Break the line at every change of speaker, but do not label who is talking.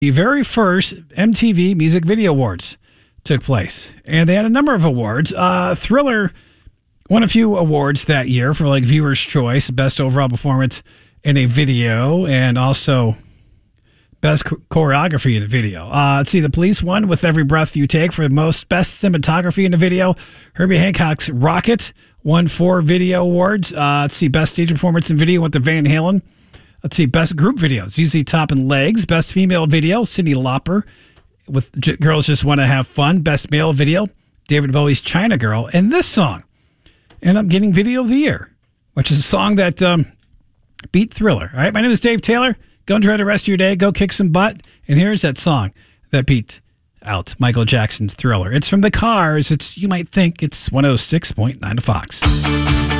The very first MTV Music Video Awards took place, and they had a number of awards. Thriller won a few awards that year for like Viewer's Choice, Best Overall Performance in a Video, and also Best Choreography in a Video. Let's see, The Police won With Every Breath You Take for most Best Cinematography in a Video. Herbie Hancock's Rocket won 4 video awards. Let's see, Best Stage Performance in Video went to Van Halen. Let's see, Best Group Videos, ZZ Top and Legs. Best Female Video, Cyndi Lauper with Girls Just Want to Have Fun. Best Male Video, David Bowie's China Girl. And this song ended up getting Video of the Year, which is a song that beat Thriller. All right, my name is Dave Taylor. Go enjoy the rest of your day. Go kick some butt. And here's that song that beat out Michael Jackson's Thriller. It's from The Cars. You might think it's 106.9 to Fox.